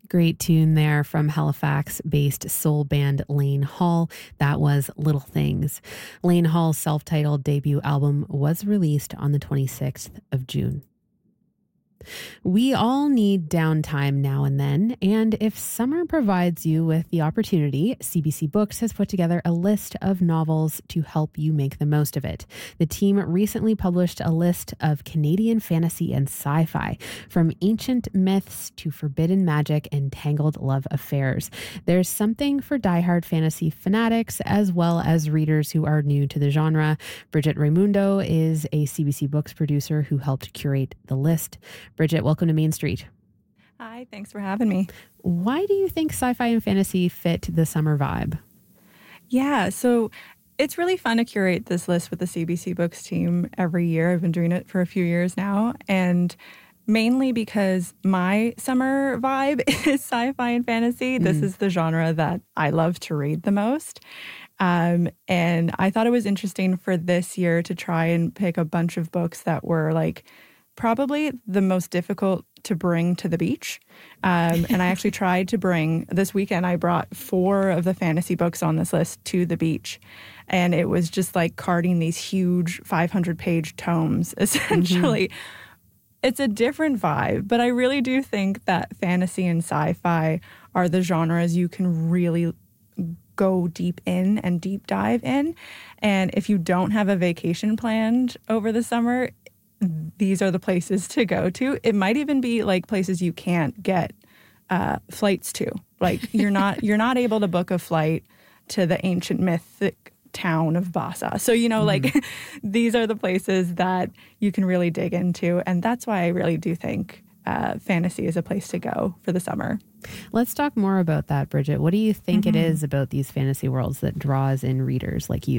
Great tune there from Halifax-based soul band Lane Hall. That was Little Things. Lane Hall's self-titled debut album was released on the 26th of June. We all need downtime now and then, and if summer provides you with the opportunity, CBC Books has put together a list of novels to help you make the most of it. The team recently published a list of Canadian fantasy and sci-fi, from ancient myths to forbidden magic and tangled love affairs. There's something for diehard fantasy fanatics as well as readers who are new to the genre. Bridget Raimundo is a CBC Books producer who helped curate the list. Bridget, welcome to Main Street. Hi, thanks for having me. Why do you think sci-fi and fantasy fit the summer vibe? Yeah, so it's really fun to curate this list with the CBC Books team every year. I've been doing it for a few years now, and mainly because my summer vibe is sci-fi and fantasy. This is the genre that I love to read the most. And I thought it was interesting for this year to try and pick a bunch of books that were like probably the most difficult to bring to the beach. And I actually tried to bring, this weekend, I brought 4 of the fantasy books on this list to the beach. And it was just like carting these huge 500-page tomes, essentially. It's a different vibe, but I really do think that fantasy and sci-fi are the genres you can really go deep in and deep dive in. And if you don't have a vacation planned over the summer, these are the places to go to. It might even be like places you can't get flights to. Like you're not able to book a flight to the ancient mythic town of Bassa. So, like these are the places that you can really dig into. And that's why I really do think fantasy is a place to go for the summer. Let's talk more about that, Bridget. What do you think it is about these fantasy worlds that draws in readers like you?